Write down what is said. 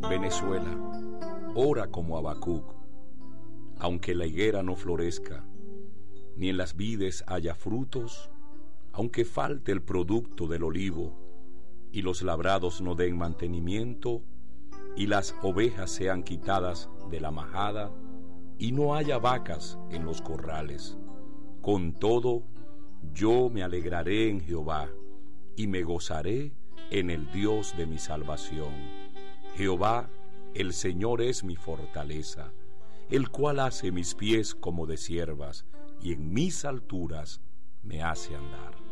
Venezuela, ora como Habacuc. Aunque la higuera no florezca, ni en las vides haya frutos, aunque falte el producto del olivo, y los labrados no den mantenimiento, y las ovejas sean quitadas de la majada, y no haya vacas en los corrales. Con todo, yo me alegraré en Jehová, y me gozaré en el Dios de mi salvación. Jehová, el Señor es mi fortaleza, el cual hace mis pies como de ciervas, y en mis alturas me hace andar.